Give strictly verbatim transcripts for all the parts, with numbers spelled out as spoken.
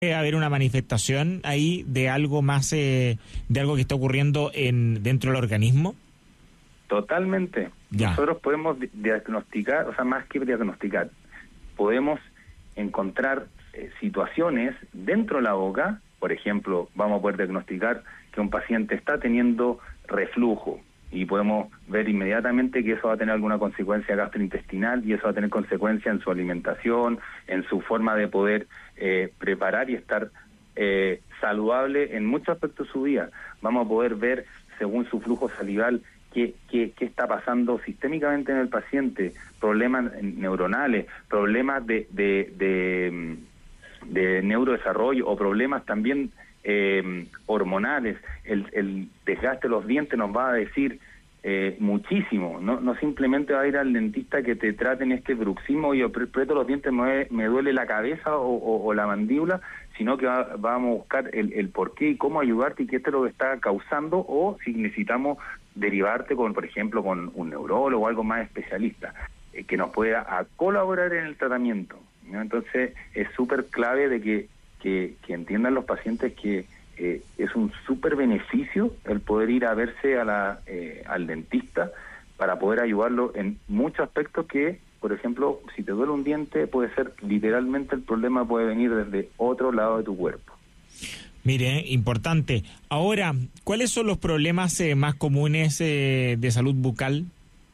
¿Puede haber una manifestación ahí de algo más, eh, de algo que está ocurriendo en dentro del organismo? Totalmente. Ya. Nosotros podemos diagnosticar, o sea, más que diagnosticar, podemos encontrar eh, situaciones dentro de la boca. Por ejemplo, vamos a poder diagnosticar que un paciente está teniendo reflujo y podemos ver inmediatamente que eso va a tener alguna consecuencia gastrointestinal y eso va a tener consecuencia en su alimentación, en su forma de poder eh, preparar y estar eh, saludable en muchos aspectos de su vida. Vamos a poder ver, según su flujo salival, qué, qué, qué está pasando sistémicamente en el paciente, problemas neuronales, problemas de, de, de, de neurodesarrollo o problemas también Eh, hormonales. El, el desgaste de los dientes nos va a decir eh, muchísimo. No, no simplemente va a ir al dentista que te traten este bruxismo y aprieto los dientes, me, me duele la cabeza o, o, o la mandíbula, sino que va, vamos a buscar el, el por qué y cómo ayudarte y qué es lo que está causando, o si necesitamos derivarte con, por ejemplo, con un neurólogo o algo más especialista eh, que nos pueda a colaborar en el tratamiento, ¿no? Entonces es súper clave de que Que, que entiendan los pacientes que eh, es un súper beneficio el poder ir a verse a la, eh, al dentista para poder ayudarlo en muchos aspectos que, por ejemplo, si te duele un diente, puede ser literalmente el problema puede venir desde otro lado de tu cuerpo. Mire, importante. Ahora, ¿cuáles son los problemas eh, más comunes eh, de salud bucal?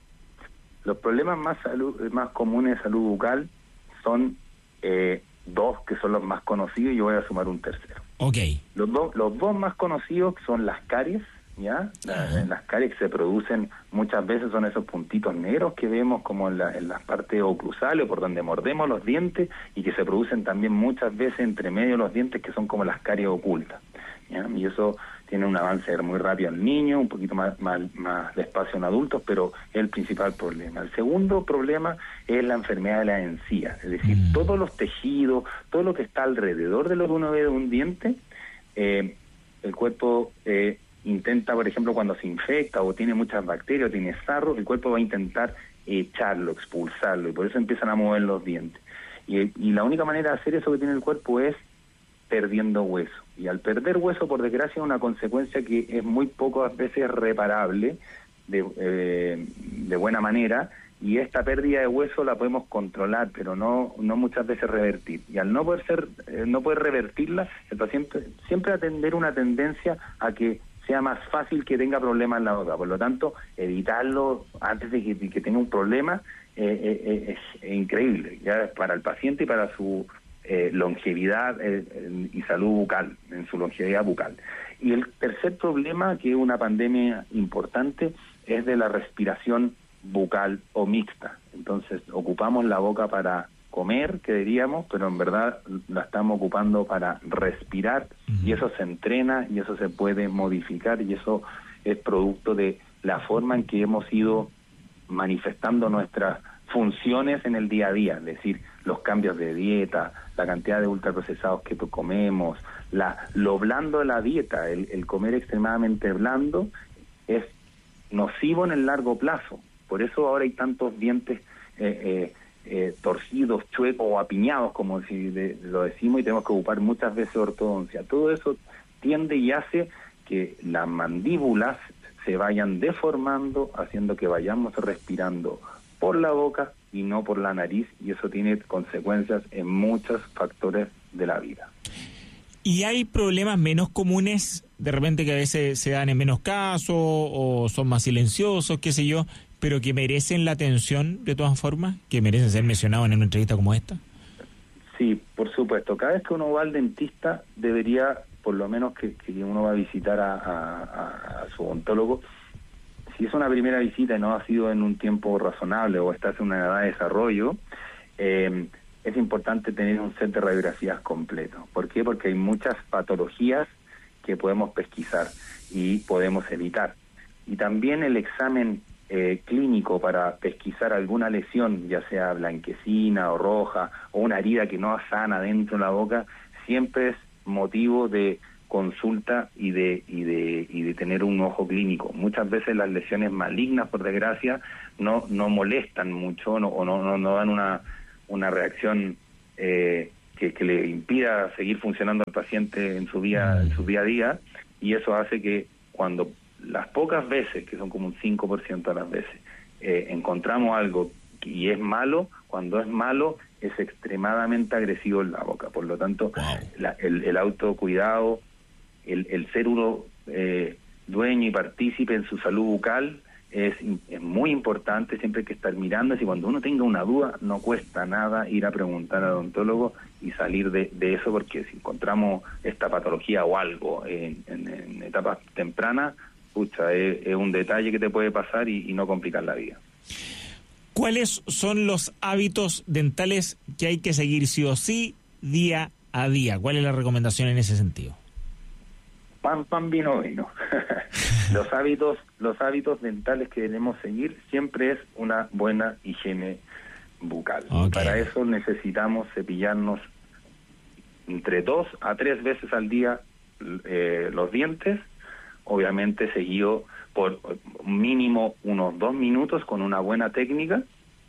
Los problemas más, salud, más comunes de salud bucal son... Eh, dos que son los más conocidos y yo voy a sumar un tercero. Okay. Los dos los dos más conocidos son las caries, ¿ya? La, las caries que se producen muchas veces son esos puntitos negros que vemos como en, la, en las partes oclusales o por donde mordemos los dientes y que se producen también muchas veces entre medio de los dientes, que son como las caries ocultas, ¿ya? Y eso tiene un avance muy rápido en niños, un poquito más, más, más despacio en adultos, pero es el principal problema. El segundo problema es la enfermedad de la encía, es decir, mm. todos los tejidos, todo lo que está alrededor de lo que uno ve de un diente, eh, el cuerpo eh, intenta, por ejemplo, cuando se infecta o tiene muchas bacterias o tiene sarro, el cuerpo va a intentar echarlo, expulsarlo, y por eso empiezan a mover los dientes. Y, y la única manera de hacer eso que tiene el cuerpo es perdiendo hueso, y al perder hueso, por desgracia, es una consecuencia que es muy pocas veces reparable de, eh, de buena manera, y esta pérdida de hueso la podemos controlar, pero no no muchas veces revertir, y al no poder ser eh, no poder revertirla, el paciente siempre va a tener una tendencia a que sea más fácil que tenga problemas en la boca. Por lo tanto, evitarlo antes de que, de que tenga un problema eh, eh, es, es increíble, ya para el paciente y para su Eh, longevidad eh, eh, y salud bucal, en su longevidad bucal. Y el tercer problema, que es una pandemia importante, es de la respiración bucal o mixta. Entonces, ocupamos la boca para comer, que diríamos, pero en verdad la estamos ocupando para respirar, uh-huh. y eso se entrena y eso se puede modificar, y eso es producto de la forma en que hemos ido manifestando nuestras funciones en el día a día, es decir, los cambios de dieta, la cantidad de ultraprocesados que comemos, la, lo blando de la dieta, el, el comer extremadamente blando es nocivo en el largo plazo. Por eso ahora hay tantos dientes eh, eh, eh, torcidos, chuecos o apiñados, como si de, lo decimos, y tenemos que ocupar muchas veces ortodoncia. Todo eso tiende y hace que las mandíbulas se vayan deformando, haciendo que vayamos respirando por la boca y no por la nariz, y eso tiene consecuencias en muchos factores de la vida. ¿Y hay problemas menos comunes, de repente, que a veces se dan en menos casos o son más silenciosos, qué sé yo, pero que merecen la atención de todas formas, que merecen ser mencionados en una entrevista como esta? Sí, por supuesto. Cada vez que uno va al dentista debería, por lo menos que, que uno va a visitar a, a, a su odontólogo, si es una primera visita y no ha sido en un tiempo razonable o estás en una edad de desarrollo, eh, es importante tener un set de radiografías completo. ¿Por qué? Porque hay muchas patologías que podemos pesquisar y podemos evitar. Y también el examen eh, clínico para pesquisar alguna lesión, ya sea blanquecina o roja, o una herida que no sana dentro de la boca, siempre es motivo de consulta y de y de y de tener un ojo clínico. Muchas veces las lesiones malignas, por desgracia, no no molestan mucho, no, o no no, no dan una una reacción eh, que, que le impida seguir funcionando al paciente en su día, en su día a día, y eso hace que cuando las pocas veces, que son como un cinco por ciento de las veces, eh, encontramos algo y es malo, cuando es malo es extremadamente agresivo en la boca. Por lo tanto, wow. la, el, el autocuidado, el, el ser uno eh, dueño y partícipe en su salud bucal es, es muy importante. Siempre hay que estar mirando, y cuando uno tenga una duda no cuesta nada ir a preguntar al odontólogo y salir de, de eso, porque si encontramos esta patología o algo en, en, en etapas tempranas, pucha, es, es un detalle que te puede pasar y, y no complicar la vida. ¿Cuáles son los hábitos dentales que hay que seguir sí o sí día a día? ¿Cuál es la recomendación en ese sentido? Pan, pan, vino, vino. los hábitos, los hábitos dentales que debemos seguir siempre es una buena higiene bucal. Okay. Para eso necesitamos cepillarnos entre dos a tres veces al día eh, los dientes, obviamente seguido por mínimo unos dos minutos con una buena técnica.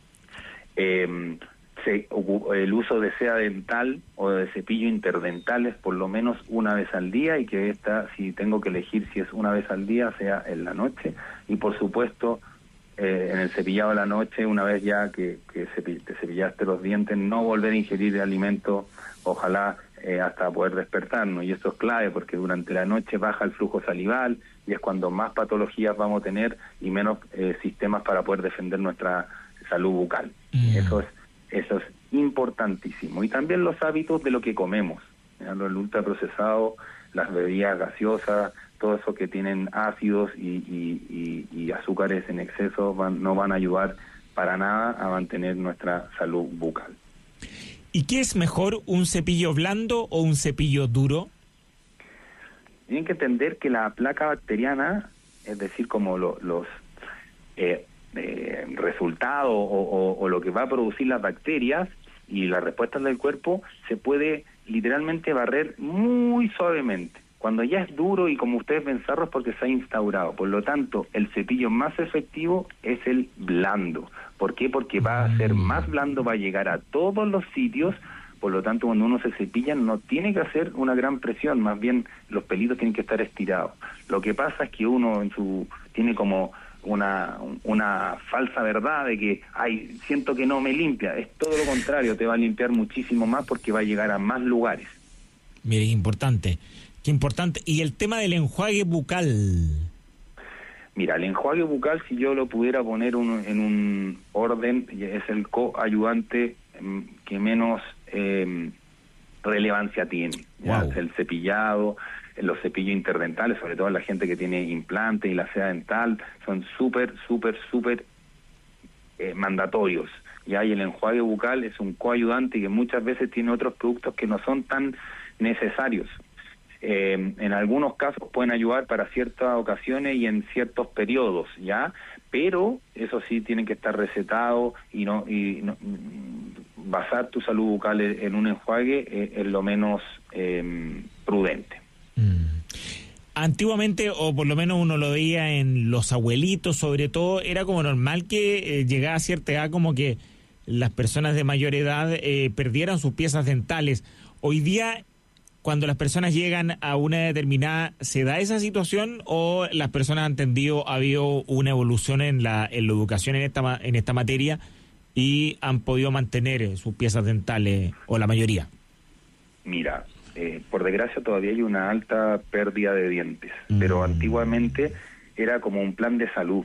Eh, se, el uso de seda dental o de cepillo interdentales por lo menos una vez al día, y que esta, si tengo que elegir si es una vez al día, sea en la noche. Y por supuesto, eh, en el cepillado de la noche, una vez ya que, que cepill- te cepillaste los dientes, no volver a ingerir alimento, ojalá eh, hasta poder despertarnos. Y esto es clave porque durante la noche baja el flujo salival y es cuando más patologías vamos a tener y menos eh, sistemas para poder defender nuestra salud bucal. Mm. Eso es eso es importantísimo. Y también los hábitos de lo que comemos, ¿ya? El ultraprocesado, las bebidas gaseosas, todo eso que tienen ácidos y, y, y, y azúcares en exceso van, no van a ayudar para nada a mantener nuestra salud bucal. ¿Y qué es mejor, un cepillo blando o un cepillo duro? Tienen que entender que la placa bacteriana, es decir, como lo, los eh, eh, resultados o, o, o lo que va a producir las bacterias y las respuestas del cuerpo, se puede literalmente barrer muy suavemente. Cuando ya es duro y como ustedes ven sarro es porque se ha instaurado. Por lo tanto, el cepillo más efectivo es el blando. ¿Por qué? Porque va a ser más blando, va a llegar a todos los sitios. Por lo tanto, cuando uno se cepilla no tiene que hacer una gran presión, más bien los pelitos tienen que estar estirados. Lo que pasa es que uno en su tiene como una una falsa verdad de que, ay, siento que no me limpia. Es todo lo contrario, te va a limpiar muchísimo más porque va a llegar a más lugares. Mire, qué importante, qué importante. Y el tema del enjuague bucal. Mira, el enjuague bucal, si yo lo pudiera poner un, en un orden, es el coayudante que menos eh, relevancia tiene. ¿Ya? Wow. El cepillado, los cepillos interdentales, sobre todo la gente que tiene implante y la seda dental, son súper, súper, súper eh, mandatorios. Ya, y el enjuague bucal es un coayudante que muchas veces tiene otros productos que no son tan necesarios. Eh, en algunos casos pueden ayudar para ciertas ocasiones y en ciertos periodos, ya, pero eso sí tienen que estar recetados y no y no, basar tu salud bucal en un enjuague eh, es lo menos eh, prudente. Mm. Antiguamente, o por lo menos uno lo veía en los abuelitos, sobre todo, era como normal que eh, llegaba a cierta edad como que las personas de mayor edad eh, perdieran sus piezas dentales. Hoy día, cuando las personas llegan a una determinada, ¿se da esa situación o las personas han entendido, ha habido una evolución en la, en la educación en esta, en esta materia y han podido mantener sus piezas dentales, o la mayoría? Mira, eh, por desgracia todavía hay una alta pérdida de dientes, mm. pero antiguamente era como un plan de salud.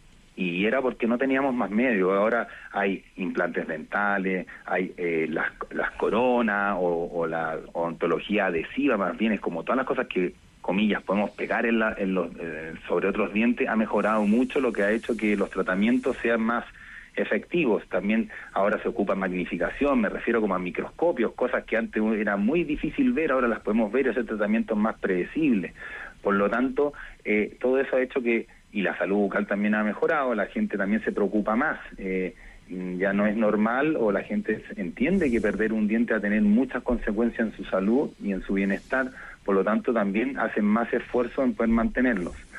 Y era porque no teníamos más medios. Ahora hay implantes dentales, hay eh, las, las coronas o, o la odontología adhesiva, más bien es como todas las cosas que, comillas, podemos pegar en la, en los, eh, sobre otros dientes. Ha mejorado mucho, lo que ha hecho que los tratamientos sean más efectivos. También ahora se ocupa magnificación, me refiero como a microscopios, cosas que antes era muy difícil ver, ahora las podemos ver y hacer tratamientos más predecibles. Por lo tanto, eh, todo eso ha hecho que, y la salud bucal también ha mejorado, la gente también se preocupa más, eh, ya no es normal, o la gente entiende que perder un diente va a tener muchas consecuencias en su salud y en su bienestar, por lo tanto también hacen más esfuerzo en poder mantenerlos.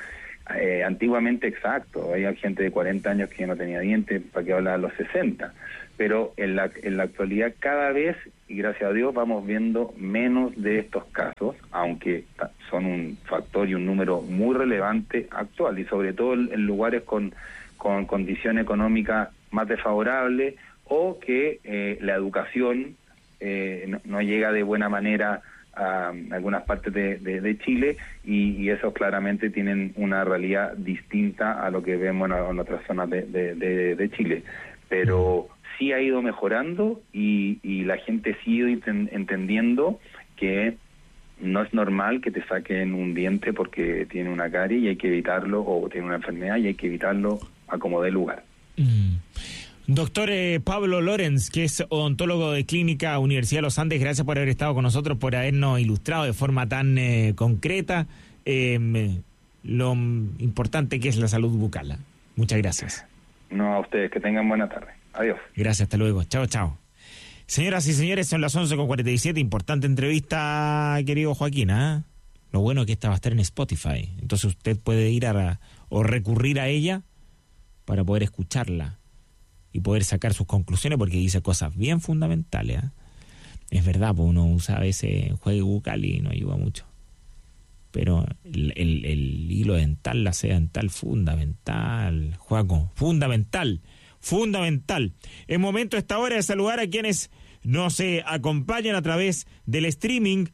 Eh, antiguamente, exacto, había gente de cuarenta años que no tenía dientes, para que hablar de los sesenta, pero en la, en la actualidad cada vez, y gracias a Dios, vamos viendo menos de estos casos, aunque son un factor y un número muy relevante actual, y sobre todo en, en lugares con, con condición económica más desfavorable, o que eh, la educación eh, no, no llega de buena manera a algunas partes de, de, de Chile, y, y esos claramente tienen una realidad distinta a lo que vemos en, en otras zonas de, de, de, de Chile. Pero sí ha ido mejorando, y, y la gente sí ha ido entendiendo que no es normal que te saquen un diente porque tiene una carie y hay que evitarlo, o tiene una enfermedad y hay que evitarlo a como dé lugar. Mm. Doctor eh, Pablo Lorenz, que es odontólogo de Clínica Universidad de los Andes, gracias por haber estado con nosotros, por habernos ilustrado de forma tan eh, concreta eh, lo importante que es la salud bucal. Muchas gracias. No, a ustedes, que tengan buena tarde. Adiós. Gracias, hasta luego. Chao, chao. Señoras y señores, son las once con cuarenta y siete. Importante entrevista, querido Joaquín. ¿eh? Lo bueno es que esta va a estar en Spotify. Entonces usted puede ir a o recurrir a ella para poder escucharla y poder sacar sus conclusiones, porque dice cosas bien fundamentales. ¿eh? Es verdad, pues uno usa a veces juego bucal y no ayuda mucho. Pero el, el, el hilo dental, la seda dental, fundamental, Joaco, fundamental, fundamental. Es momento a esta hora de saludar a quienes nos eh, acompañan a través del streaming.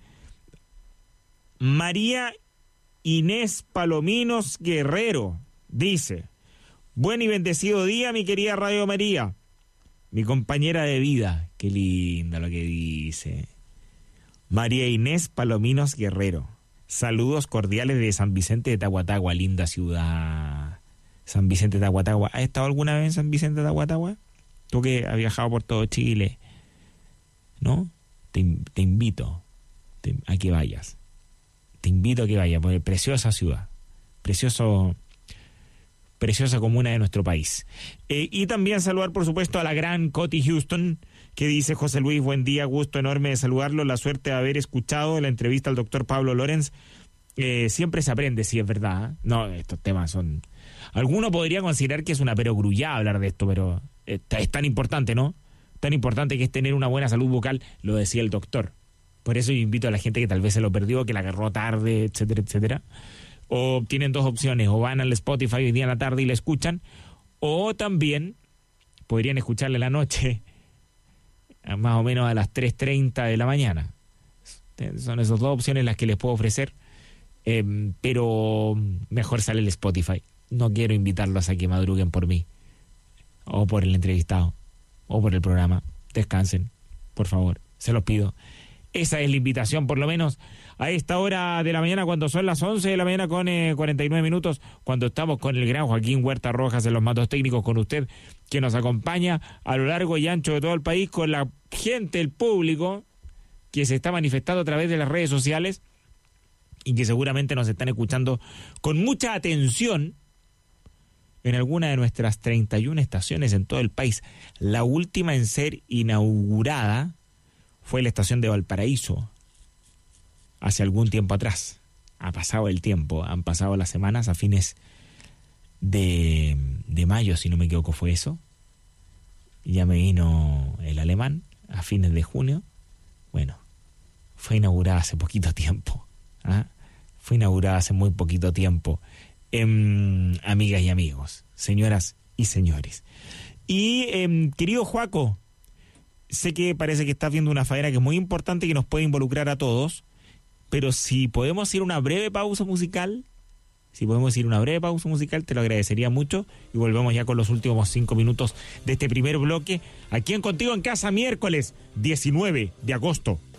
María Inés Palominos Guerrero dice: buen y bendecido día, mi querida Radio María, mi compañera de vida. Qué linda lo que dice María Inés Palominos Guerrero. Saludos cordiales de San Vicente de Tahuatahua, linda ciudad. San Vicente de Tahuatahua. ¿Has estado alguna vez en San Vicente de Tahuatahua? Tú que has viajado por todo Chile, ¿no? Te, te invito te, a que vayas. Te invito a que vayas, porque preciosa ciudad. Precioso... preciosa comuna de nuestro país. Eh, y también saludar, por supuesto, a la gran Coti Houston, que dice: José Luis, buen día, gusto enorme de saludarlo, la suerte de haber escuchado la entrevista al doctor Pablo Lorenz. Eh, siempre se aprende, sí, es verdad. ¿eh? No, estos temas son... Alguno podría considerar que es una perogrullada hablar de esto, pero es, es tan importante, ¿no? Tan importante que es tener una buena salud bucal, lo decía el doctor. Por eso yo invito a la gente que tal vez se lo perdió, que la agarró tarde, etcétera, etcétera. O tienen dos opciones: o van al Spotify hoy día en la tarde y la escuchan, o también podrían escucharla en la noche, más o menos a las tres treinta de la mañana. Son esas dos opciones las que les puedo ofrecer, eh, pero mejor sale el Spotify. No quiero invitarlos a que madruguen por mí, o por el entrevistado, o por el programa. Descansen, por favor, se los pido. Esa es la invitación, por lo menos a esta hora de la mañana, cuando son las once de la mañana con eh, cuarenta y nueve minutos, cuando estamos con el gran Joaquín Huerta Rojas en los mandos técnicos, con usted, que nos acompaña a lo largo y ancho de todo el país, con la gente, el público, que se está manifestando a través de las redes sociales y que seguramente nos están escuchando con mucha atención en alguna de nuestras treinta y una estaciones en todo el país. La última en ser inaugurada fue la estación de Valparaíso, hace algún tiempo atrás. Ha pasado el tiempo, han pasado las semanas, a fines de, de mayo, si no me equivoco, fue eso. Ya me vino el alemán, a fines de junio. Bueno, fue inaugurada hace poquito tiempo. ¿ah? Fue inaugurada hace muy poquito tiempo. Eh, amigas y amigos, señoras y señores. Y, eh, querido Joaco, sé que parece que estás viendo una faena que es muy importante, que nos puede involucrar a todos, pero si podemos ir a una breve pausa musical, si podemos ir a una breve pausa musical, te lo agradecería mucho, y volvemos ya con los últimos cinco minutos de este primer bloque, aquí en Contigo en Casa, miércoles diecinueve de agosto.